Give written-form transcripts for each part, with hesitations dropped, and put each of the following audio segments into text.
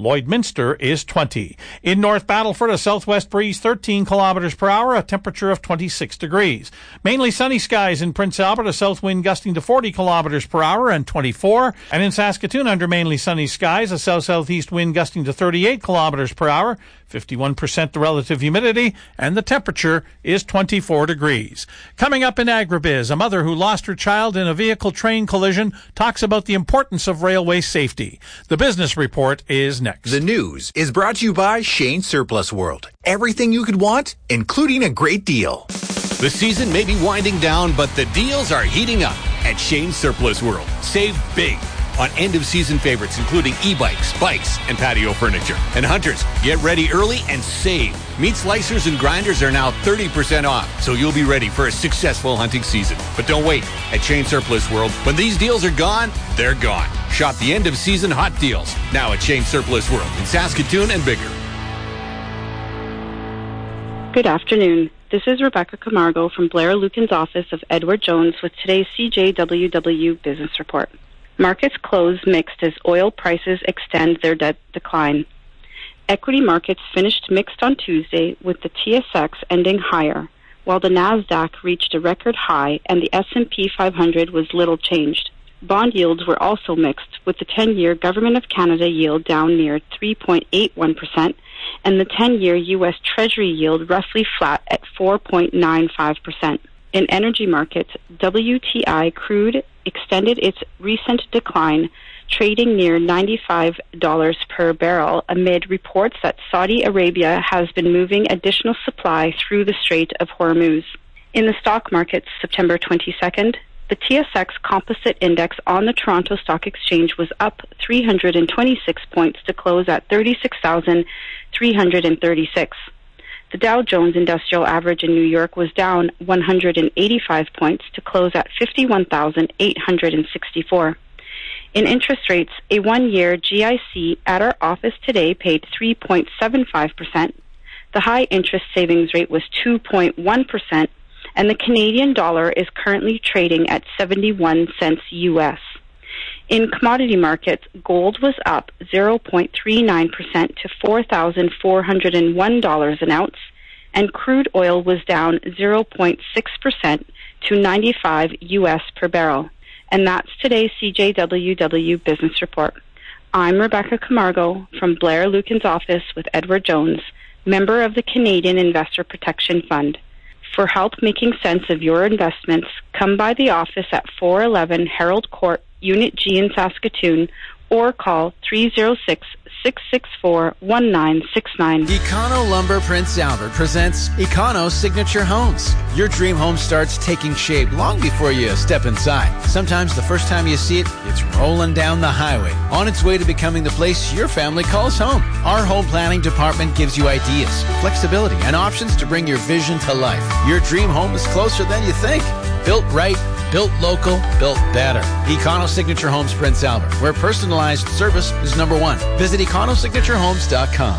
Lloydminster is 20. In North Battleford, a southwest breeze 13 kilometers per hour, a temperature of 26 degrees. Mainly sunny skies in Prince Albert, a south wind gusting to 40 kilometers per hour and 24. And in Saskatoon, under mainly sunny skies, a south-southeast wind gusting to 38 kilometers per hour, 51% the relative humidity, and the temperature is 24 degrees. Coming up in Agribiz, a mother who lost her child in a vehicle-train collision talks about the importance of railway safety. The business report is next. The news is brought to you by Shane Surplus World. Everything you could want, including a great deal. The season may be winding down, but the deals are heating up at Shane Surplus World. Save big on end-of-season favorites, including e-bikes, bikes, and patio furniture. And hunters, get ready early and save. Meat slicers and grinders are now 30% off, so you'll be ready for a successful hunting season. But don't wait. At Shane Surplus World, when these deals are gone, they're gone. Shop the end-of-season hot deals now at Shane Surplus World in Saskatoon and bigger. Good afternoon. This is Rebecca Camargo from Blair Lucan's office of Edward Jones with today's CJWW Business Report. Markets close mixed as oil prices extend their decline. Equity markets finished mixed on Tuesday, with the TSX ending higher, while the NASDAQ reached a record high and the S&P 500 was little changed. Bond yields were also mixed, with the 10-year Government of Canada yield down near 3.81% and the 10-year U.S. Treasury yield roughly flat at 4.95%. In energy markets, WTI crude extended its recent decline, trading near $95 per barrel amid reports that Saudi Arabia has been moving additional supply through the Strait of Hormuz. In the stock markets, September 22nd, the TSX Composite Index on the Toronto Stock Exchange was up 326 points to close at 36,336. The Dow Jones Industrial Average in New York was down 185 points to close at 51,864. In interest rates, a one-year GIC at our office today paid 3.75%. The high interest savings rate was 2.1%, and the Canadian dollar is currently trading at 71 cents U.S. In commodity markets, gold was up 0.39% to $4,401 an ounce, and crude oil was down 0.6% to 95 U.S. per barrel. And that's today's CJWW Business Report. I'm Rebecca Camargo from Blair Lucan's office with Edward Jones, member of the Canadian Investor Protection Fund. For help making sense of your investments, come by the office at 411 Herald Court, Unit G in Saskatoon, or call 306-664-1969. Econo Lumber Prince Albert presents Econo Signature Homes. Your dream home starts taking shape long before you step inside. Sometimes the first time you see it, it's rolling down the highway, on its way to becoming the place your family calls home. Our home planning department gives you ideas, flexibility, and options to bring your vision to life. Your dream home is closer than you think. Built right, built local, built better. Econo Signature Homes Prince Albert, where personalized service is number one. Visit econosignaturehomes.com.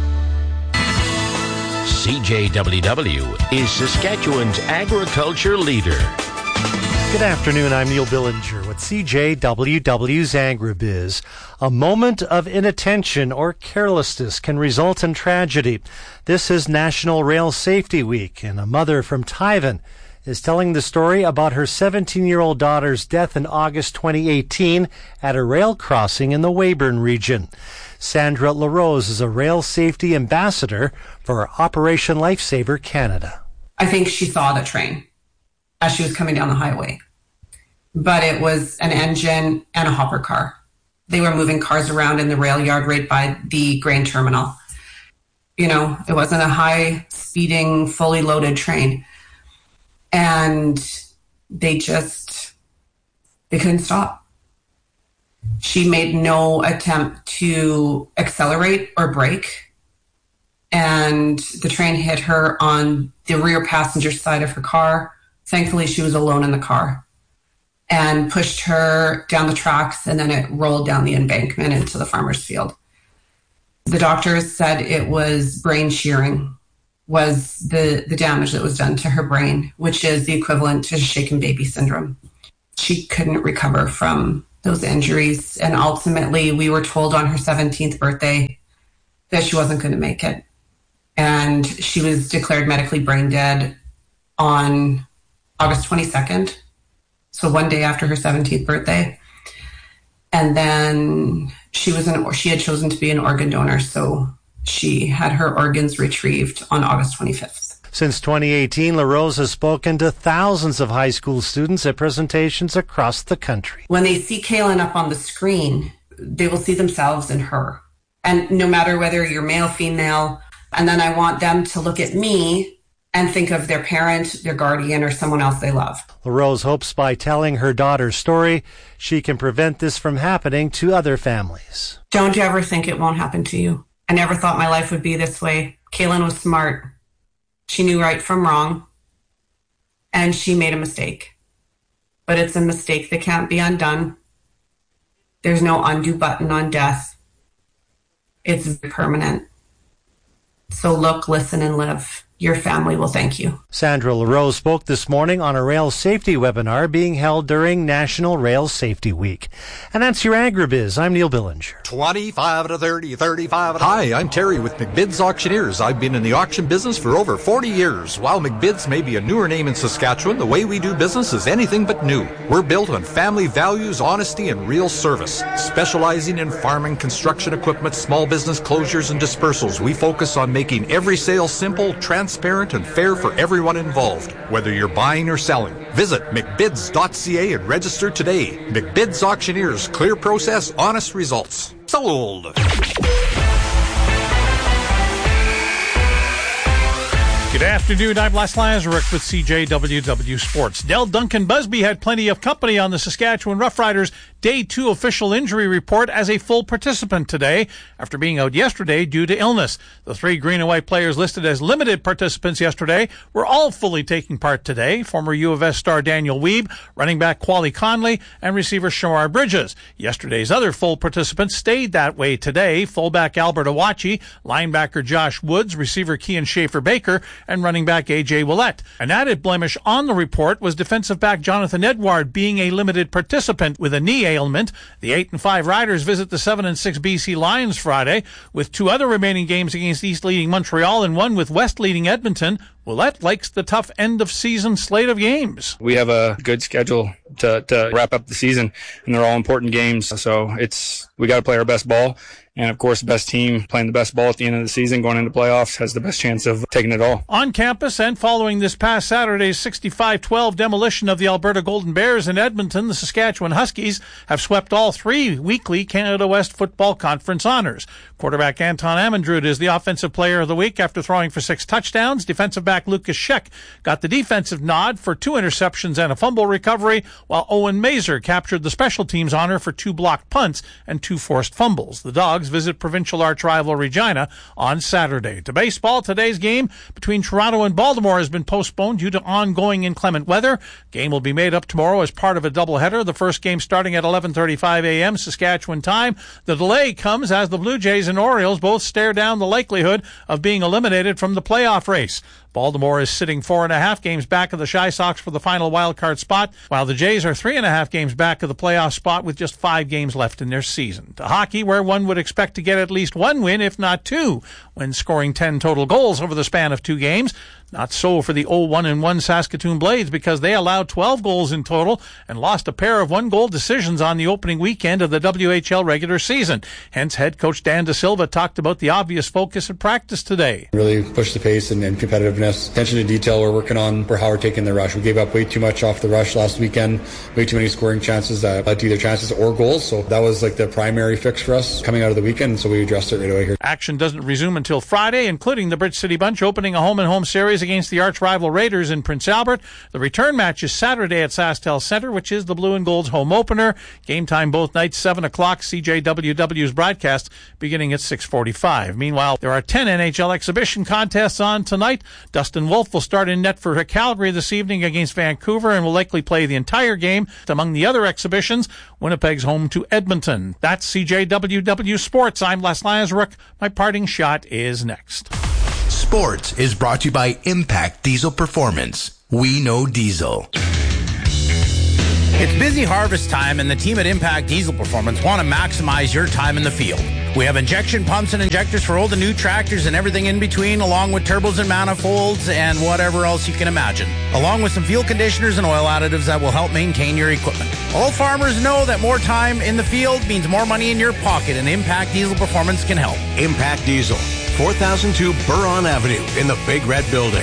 CJWW is Saskatchewan's agriculture leader. Good afternoon, I'm Neil Billinger with CJWW's Agribiz. A moment of inattention or carelessness can result in tragedy. This is National Rail Safety Week, and a mother from Tyven is telling the story about her 17-year-old daughter's death in August 2018 at a rail crossing in the Weyburn region. Sandra LaRose is a rail safety ambassador for Operation Lifesaver Canada. I think she saw the train as she was coming down the highway, but it was an engine and a hopper car. They were moving cars around in the rail yard right by the grain terminal. You know, it wasn't a high-speeding, fully loaded train. And they couldn't stop. She made no attempt to accelerate or brake. And the train hit her on the rear passenger side of her car. Thankfully, she was alone in the car, and pushed her down the tracks, and then it rolled down the embankment into the farmer's field. The doctors said it was brain shearing, was the damage that was done to her brain, which is the equivalent to shaken baby syndrome. She couldn't recover from those injuries. And ultimately, we were told on her 17th birthday that she wasn't going to make it. And she was declared medically brain dead on August 22nd. So one day after her 17th birthday. And then she had chosen to be an organ donor. So she had her organs retrieved on August 25th. Since 2018, LaRose has spoken to thousands of high school students at presentations across the country. When they see Kaylin up on the screen, they will see themselves in her. And no matter whether you're male, female, and then I want them to look at me and think of their parent, their guardian, or someone else they love. LaRose hopes by telling her daughter's story, she can prevent this from happening to other families. Don't ever think it won't happen to you. I never thought my life would be this way. Kaylin was smart. She knew right from wrong, and she made a mistake. But it's a mistake that can't be undone. There's no undo button on death. It's permanent. So look, listen, and live. Your family will thank you. Sandra LaRose spoke this morning on a rail safety webinar being held during National Rail Safety Week. And that's your Agribiz. I'm Neil Billinger. 25 to 30, 35 to... Hi, I'm Terry with McBid's Auctioneers. I've been in the auction business for over 40 years. While McBid's may be a newer name in Saskatchewan, the way we do business is anything but new. We're built on family values, honesty, and real service. Specializing in farming, construction equipment, small business closures, and dispersals, we focus on making every sale simple, transparent, and fair for everyone involved, whether you're buying or selling. Visit McBids.ca and register today. McBids Auctioneers, clear process, honest results. Sold! Good afternoon, I'm Les Lazaruk with CJWW Sports. Dell Duncan Busby had plenty of company on the Saskatchewan Roughriders Day 2 official injury report as a full participant today after being out yesterday due to illness. The three green and white players listed as limited participants yesterday were all fully taking part today. Former U of S star Daniel Wiebe, running back Quali Conley, and receiver Shamar Bridges. Yesterday's other full participants stayed that way today. Fullback Albert Awachi, linebacker Josh Woods, receiver Kian Schaefer-Baker, and running back A.J. Willett. An added blemish on the report was defensive back Jonathan Edward being a limited participant with a knee ailment. The 8-5 Riders visit the 7-6 BC Lions Friday with two other remaining games against East leading Montreal and one with West leading Edmonton. Willett likes the tough end-of-season slate of games. We have a good schedule to wrap up the season, and they're all important games. So we got to play our best ball. And, of course, the best team playing the best ball at the end of the season going into playoffs has the best chance of taking it all. On campus and following this past Saturday's 65-12 demolition of the Alberta Golden Bears in Edmonton, the Saskatchewan Huskies have swept all three weekly Canada West Football Conference honors. Quarterback Anton Amendrud is the Offensive Player of the Week after throwing for 6 touchdowns. Defensive back Lucas Scheck got the defensive nod for 2 interceptions and a fumble recovery, while Owen Mazer captured the special teams honor for 2 blocked punts and 2 forced fumbles. The Dogs visit provincial arch rival Regina on Saturday. To baseball, today's game between Toronto and Baltimore has been postponed due to ongoing inclement weather. Game will be made up tomorrow as part of a doubleheader. The first game starting at 11:35 a.m. Saskatchewan time. The delay comes as the Blue Jays and Orioles both stare down the likelihood of being eliminated from the playoff race. Baltimore is sitting 4.5 games back of the Shy Sox for the final wildcard spot, while the Jays are 3.5 games back of the playoff spot with just 5 games left in their season. To hockey, where one would expect to get at least 1 win, if not 2, when scoring 10 total goals over the span of 2 games. Not so for the 0-1-1 Saskatoon Blades, because they allowed 12 goals in total and lost a pair of 1-goal decisions on the opening weekend of the WHL regular season. Hence, head coach Dan De Silva talked about the obvious focus at practice today. Really push the pace and competitiveness. Attention to detail we're working on for how we're taking the rush. We gave up way too much off the rush last weekend, way too many scoring chances that led to either chances or goals. So that was like the primary fix for us coming out of the weekend, so we addressed it right away here. Action doesn't resume until Friday, including the Bridge City Bunch opening a home-and-home series against the arch-rival Raiders in Prince Albert. The return match is Saturday at SaskTel Centre, which is the Blue and Gold's home opener. Game time both nights, 7 o'clock. CJWW's broadcast beginning at 6:45. Meanwhile, there are 10 NHL exhibition contests on tonight. Dustin Wolf will start in net for Calgary this evening against Vancouver and will likely play the entire game. Among the other exhibitions, Winnipeg's home to Edmonton. That's CJWW Sports. I'm Les Lazaruk. My parting shot is next. Sports is brought to you by Impact Diesel Performance. We know diesel. It's busy harvest time, and the team at Impact Diesel Performance want to maximize your time in the field. We have injection pumps and injectors for old and new tractors and everything in between, along with turbos and manifolds and whatever else you can imagine, along with some fuel conditioners and oil additives that will help maintain your equipment. All farmers know that more time in the field means more money in your pocket, and Impact Diesel Performance can help. Impact Diesel, 4002 Buron Avenue in the Big Red Building.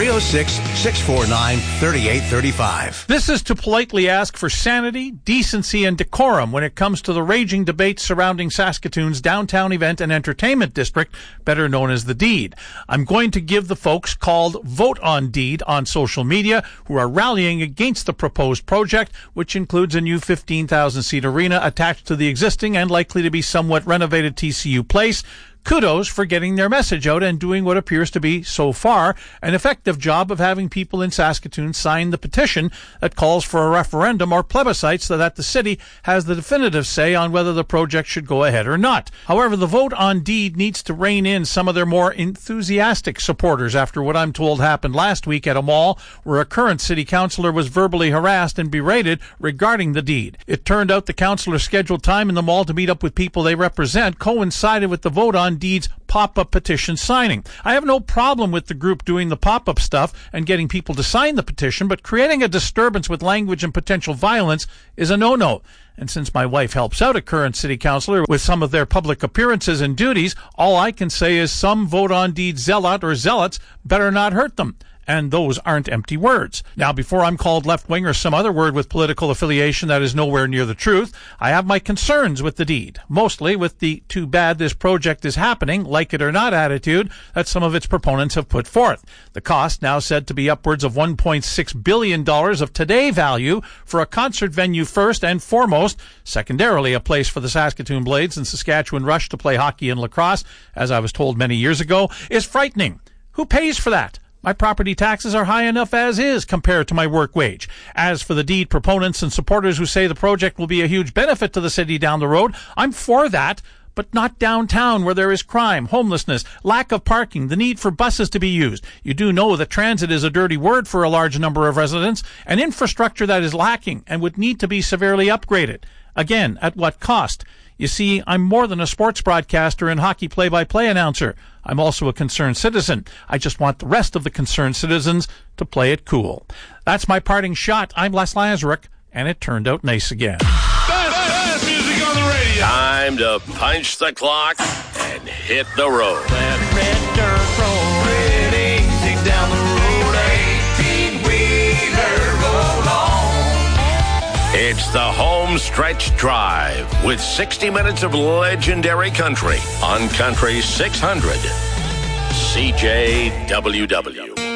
306-649-3835. This is to politely ask for sanity, decency, and decorum when it comes to the raging debates surrounding Saskatoon's downtown event and entertainment district, better known as the Deed. I'm going to give the folks called Vote on Deed on social media, who are rallying against the proposed project, which includes a new 15,000-seat arena attached to the existing and likely to be somewhat renovated TCU Place, kudos for getting their message out and doing what appears to be, so far, an effective job of having people in Saskatoon sign the petition that calls for a referendum or plebiscite so that the city has the definitive say on whether the project should go ahead or not. However, the Vote on Deed needs to rein in some of their more enthusiastic supporters after what I'm told happened last week at a mall where a current city councillor was verbally harassed and berated regarding the deed. It turned out the councillor's scheduled time in the mall to meet up with people they represent coincided with the Vote on Deed's pop-up petition signing. I have no problem with the group doing the pop-up stuff and getting people to sign the petition, but creating a disturbance with language and potential violence is a no-no. And since my wife helps out a current city councillor with some of their public appearances and duties, all I can say is some Vote on Deed zealot or zealots better not hurt them. And those aren't empty words. Now, before I'm called left-wing or some other word with political affiliation that is nowhere near the truth, I have my concerns with the deed, mostly with the too bad this project is happening, like it or not attitude that some of its proponents have put forth. The cost, now said to be upwards of $1.6 billion of today value for a concert venue first and foremost, secondarily a place for the Saskatoon Blades and Saskatchewan Rush to play hockey and lacrosse, as I was told many years ago, is frightening. Who pays for that? My property taxes are high enough as is compared to my work wage. As for the deed proponents and supporters who say the project will be a huge benefit to the city down the road, I'm for that, but not downtown where there is crime, homelessness, lack of parking, the need for buses to be used. You do know that transit is a dirty word for a large number of residents, and infrastructure that is lacking and would need to be severely upgraded. Again, at what cost? You see, I'm more than a sports broadcaster and hockey play-by-play announcer. I'm also a concerned citizen. I just want the rest of the concerned citizens to play it cool. That's my parting shot. I'm Les Lazaruk, and it turned out nice again. Best music on the radio. Time to punch the clock and hit the road. That red dirt road, easy down the road, 18-wheeler, roll on. It's the Home Stretch Drive with 60 minutes of legendary country on Country 600 CJWW.